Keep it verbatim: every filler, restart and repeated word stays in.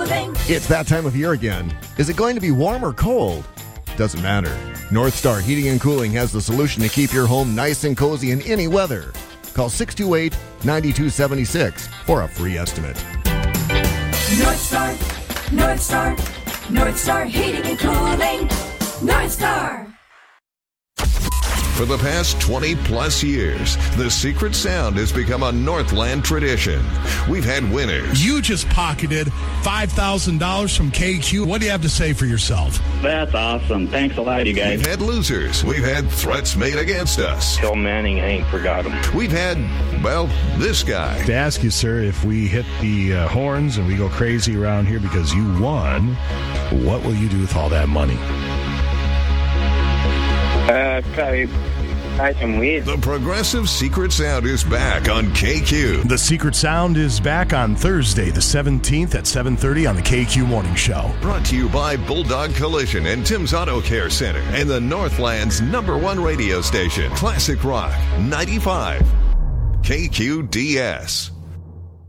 cooling. It's that time of year again. Is it going to be warm or cold? Doesn't matter. North Star Heating and Cooling has the solution to keep your home nice and cozy in any weather. Call six two eight, nine two seven six for a free estimate. North Star, North Star, North Star Heating and Cooling. North Star. For the past twenty plus years, the Secret Sound has become a Northland tradition. We've had winners. You just pocketed five thousand dollars from K Q. What do you have to say for yourself? That's awesome. Thanks a lot, you guys. We've had losers. We've had threats made against us. Phil Manning, I ain't forgot him. We've had, well, this guy. To ask you, sir, if we hit the uh, horns and we go crazy around here because you won, what will you do with all that money? Uh, probably buy some weed. The Progressive Secret Sound is back on K Q. The Secret Sound is back on Thursday, the seventeenth at seven thirty on the K Q Morning Show. Brought to you by Bulldog Collision and Tim's Auto Care Center and the Northland's number one radio station, Classic Rock ninety-five K Q D S.